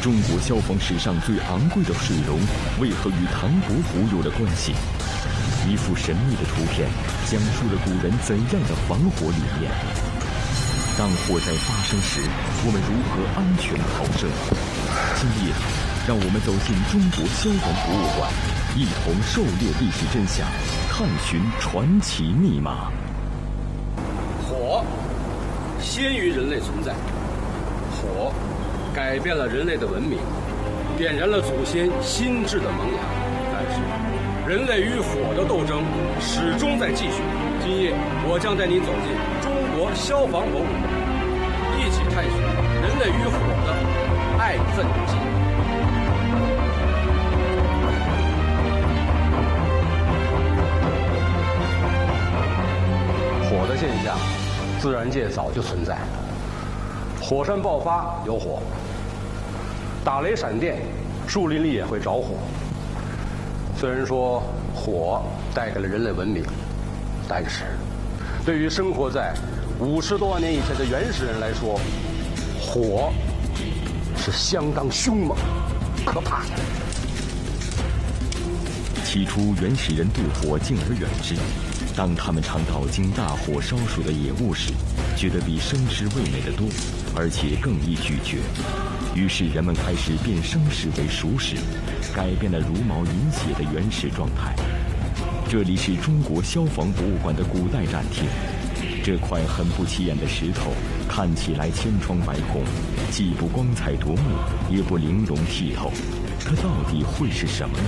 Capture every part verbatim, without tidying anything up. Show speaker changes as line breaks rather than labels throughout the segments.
中国消防史上最昂贵的水龙为何与唐伯虎有了关系？一幅神秘的图片讲述了古人怎样的防火理念。当火灾发生时，我们如何安全逃生？今夜，让我们走进中国消防博物馆，一同狩猎历史真相，探寻传奇密码。
火先于人类存在，火改变了人类的文明，点燃了祖先心智的萌芽。但是，人类与火的斗争始终在继续。今夜，我将带您走进中国消防博物馆，一起探寻人类与火的爱恨记。火的现象，自然界早就存在。火山爆发有火，打雷闪电，树林里也会着火。虽然说火带给了人类文明，但是对于生活在五十多万年以前的原始人来说，火是相当凶猛、可怕的。
起初，原始人对火敬而远之。当他们尝到经大火烧熟的野物时，觉得比生食味美得多，而且更易咀嚼。于是人们开始变生食为熟食，改变了茹毛饮血的原始状态。这里是中国消防博物馆的古代展厅，这块很不起眼的石头看起来千疮百孔，既不光彩夺目，也不玲珑剔透，它到底会是什么呢？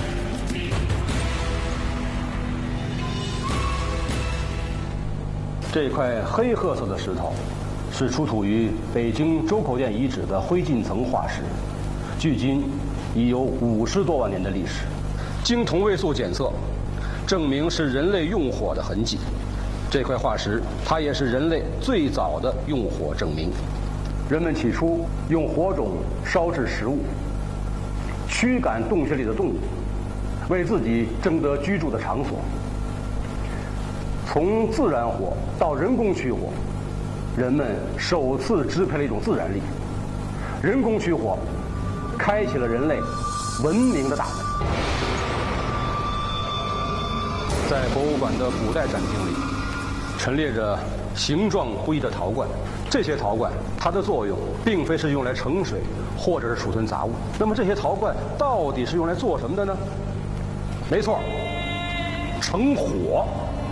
这块黑褐色的石头是出土于北京周口店遗址的灰烬层化石，距今已有五十多万年的历史。经同位素检测，证明是人类用火的痕迹。这块化石，它也是人类最早的用火证明。人们起初用火种烧制食物，驱赶洞穴里的动物，为自己争得居住的场所。从自然火到人工取火，人们首次支配了一种自然力。人工取火开启了人类文明的大门。在博物馆的古代展厅里，陈列着形状不一的陶罐。这些陶罐它的作用并非是用来盛水或者是储存杂物。那么这些陶罐到底是用来做什么的呢？没错，盛火。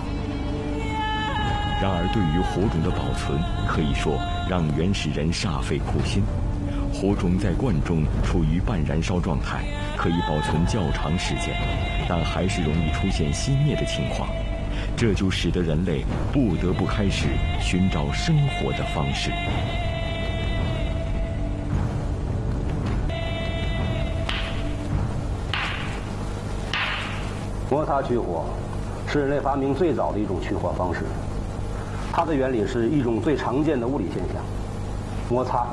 然而，对于火种的保存，可以说让原始人煞费苦心。火种在罐中处于半燃烧状态，可以保存较长时间，但还是容易出现熄灭的情况。这就使得人类不得不开始寻找生火的方式。
摩擦取火是人类发明最早的一种取火方式。它的原理是一种最常见的物理现象，摩擦。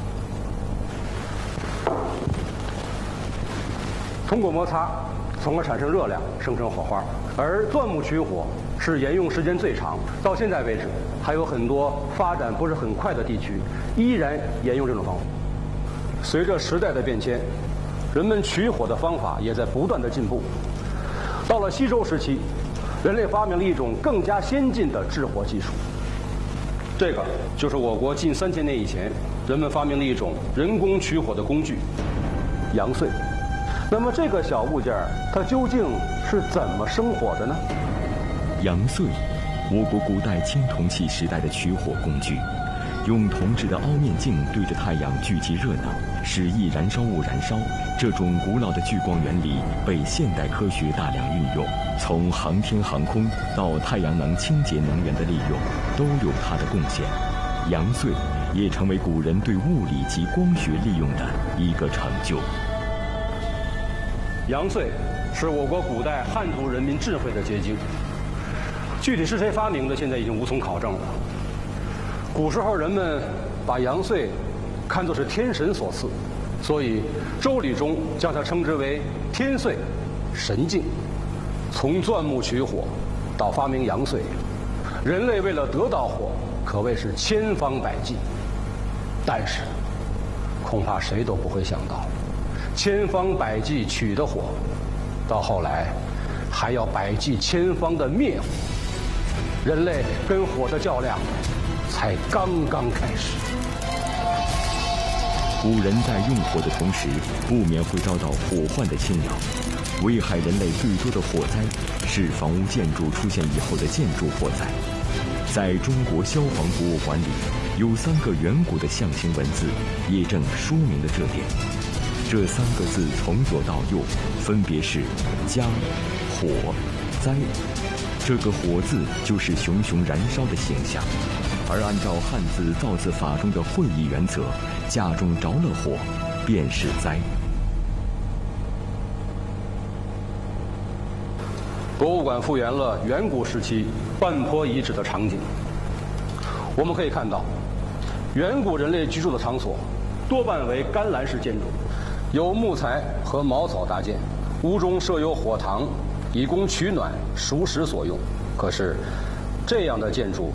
通过摩擦，从而产生热量，生成火花。而钻木取火是沿用时间最长，到现在为止，还有很多发展不是很快的地区依然沿用这种方法。随着时代的变迁，人们取火的方法也在不断的进步。到了西周时期，人类发明了一种更加先进的制火技术。这个就是我国近三千年以前人们发明的一种人工取火的工具——阳燧。那么这个小物件它究竟是怎么生火的呢？
阳燧，我国古代青铜器时代的取火工具，用铜制的凹面镜对着太阳聚集热能，使易燃烧物燃烧。这种古老的聚光原理被现代科学大量运用，从航天航空到太阳能清洁能源的利用，都有它的贡献。阳燧也成为古人对物理及光学利用的一个成就。
阳燧是我国古代汉族人民智慧的结晶，具体是谁发明的，现在已经无从考证了。古时候人们把阳燧看作是天神所赐，所以《周礼》中将它称之为天燧，神境。从钻木取火到发明阳燧，人类为了得到火，可谓是千方百计。但是，恐怕谁都不会想到， 千方百计取的火，到后来还要百计千方的灭火。人类跟火的较量才刚刚开始。
古人在用火的同时，不免会遭到火患的侵扰。危害人类最多的火灾是房屋建筑出现以后的建筑火灾。在中国消防博物馆里，有三个远古的象形文字，也正说明了这点。这三个字从左到右，分别是家、火、灾。这个火字就是熊熊燃烧的形象，而按照汉字造字法中的会意原则，家中着了火，便是灾。
博物馆复原了远古时期半坡遗址的场景。我们可以看到，远古人类居住的场所多半为干栏式建筑，由木材和茅草搭建，屋中设有火塘，以供取暖、熟食所用。可是，这样的建筑